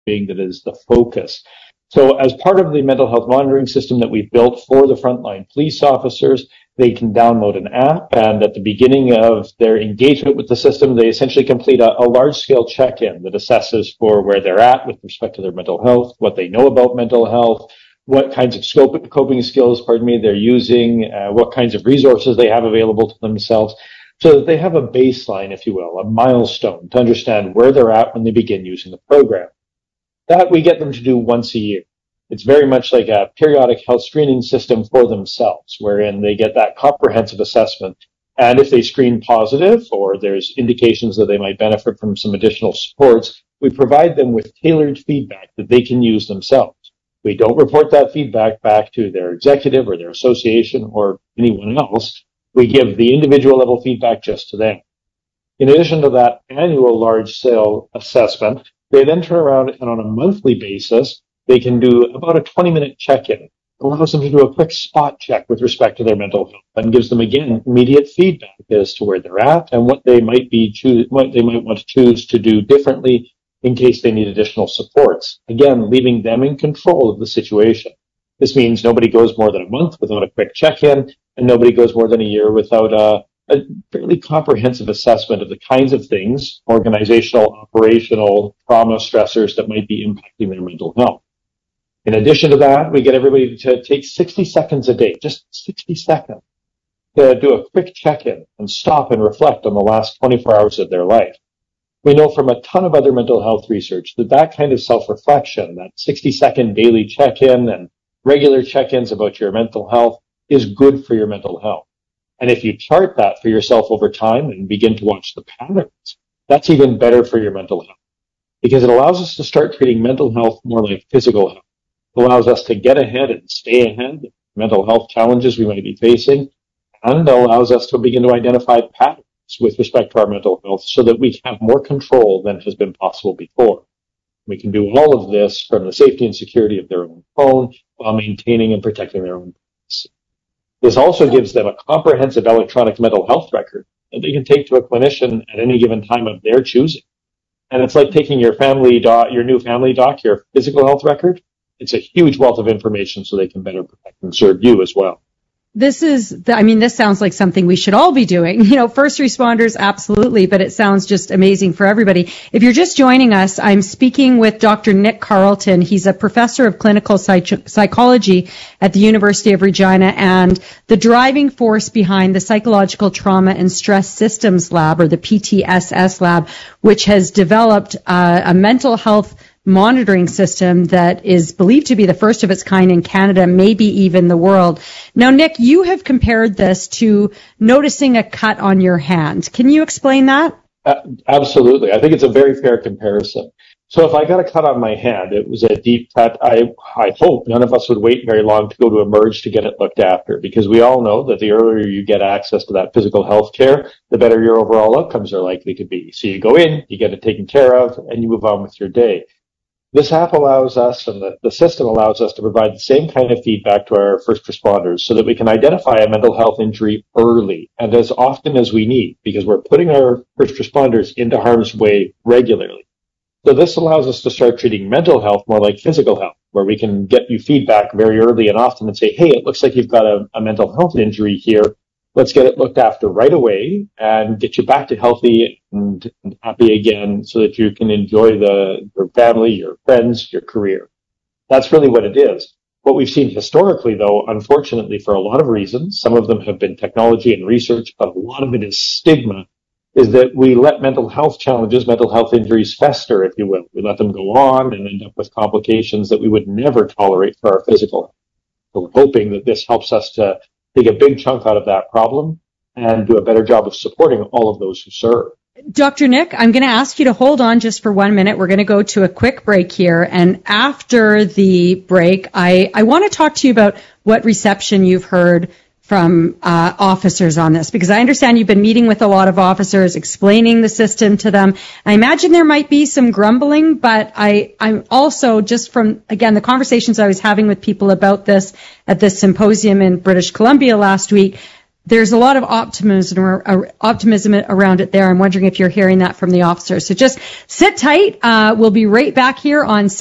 being that is the focus. So as part of the mental health monitoring system that we've built for the frontline police officers, they can download an app, and at the beginning of their engagement with the system, they essentially complete a large-scale check-in that assesses for where they're at with respect to their mental health, what they know about mental health, what kinds of coping skills, they're using, what kinds of resources they have available to themselves, so that they have a baseline, if you will, a milestone to understand where they're at when they begin using the program. That we get them to do once a year. It's very much like a periodic health screening system for themselves, wherein they get that comprehensive assessment. And if they screen positive or there's indications that they might benefit from some additional supports, we provide them with tailored feedback that they can use themselves. We don't report that feedback back to their executive or their association or anyone else. We give the individual level feedback just to them. In addition to that annual large-scale assessment, they then turn around and on a monthly basis, they can do about a 20-minute check-in. It allows them to do a quick spot check with respect to their mental health and gives them, again, immediate feedback as to where they're at and what they might want to choose to do differently in case they need additional supports. Again, leaving them in control of the situation. This means nobody goes more than a month without a quick check-in, and nobody goes more than a year without a fairly comprehensive assessment of the kinds of things, organizational, operational, trauma stressors that might be impacting their mental health. In addition to that, we get everybody to take 60 seconds a day, just 60 seconds, to do a quick check-in and stop and reflect on the last 24 hours of their life. We know from a ton of other mental health research that kind of self-reflection, that 60-second daily check-in and regular check-ins about your mental health is good for your mental health. And if you chart that for yourself over time and begin to watch the patterns, that's even better for your mental health because it allows us to start treating mental health more like physical health. It allows us to get ahead and stay ahead of mental health challenges we might be facing, and allows us to begin to identify patterns with respect to our mental health so that we have more control than has been possible before. We can do all of this from the safety and security of their own phone while maintaining and protecting their own privacy. This also gives them a comprehensive electronic mental health record that they can take to a clinician at any given time of their choosing. And it's like taking your new family doc, your physical health record. It's a huge wealth of information so they can better protect and serve you as well. This sounds like something we should all be doing. First responders, absolutely, but it sounds just amazing for everybody. If you're just joining us, I'm speaking with Dr. Nick Carleton. He's a professor of clinical psychology at the University of Regina and the driving force behind the Psychological Trauma and Stress Systems Lab, or the PTSS Lab, which has developed a mental health monitoring system that is believed to be the first of its kind in Canada, maybe even the world. Now, Nick, you have compared this to noticing a cut on your hand. Can you explain that? Absolutely. I think it's a very fair comparison. So if I got a cut on my hand, it was a deep cut, I hope none of us would wait very long to go to Emerge to get it looked after, because we all know that the earlier you get access to that physical health care, the better your overall outcomes are likely to be. So you go in, you get it taken care of, and you move on with your day. This app allows us, and the system allows us, to provide the same kind of feedback to our first responders so that we can identify a mental health injury early and as often as we need, because we're putting our first responders into harm's way regularly. So this allows us to start treating mental health more like physical health, where we can get you feedback very early and often and say, hey, it looks like you've got a mental health injury here. Let's get it looked after right away and get you back to healthy and happy again so that you can enjoy your family, your friends, your career. That's really what it is. What we've seen historically, though, unfortunately, for a lot of reasons, some of them have been technology and research, but a lot of it is stigma, is that we let mental health challenges, mental health injuries fester, if you will. We let them go on and end up with complications that we would never tolerate for our physical health. So we're hoping that this helps us to take a big chunk out of that problem and do a better job of supporting all of those who serve. Dr. Nick, I'm going to ask you to hold on just for 1 minute. We're going to go to a quick break here. And after the break, I want to talk to you about what reception you've heard from officers on this, because I understand you've been meeting with a lot of officers, explaining the system to them. I imagine there might be some grumbling, but I'm also, just from, again, the conversations I was having with people about this at this symposium in British Columbia last week, there's a lot of optimism around it there. I'm wondering if you're hearing that from the officers. So just sit tight. We'll be right back here on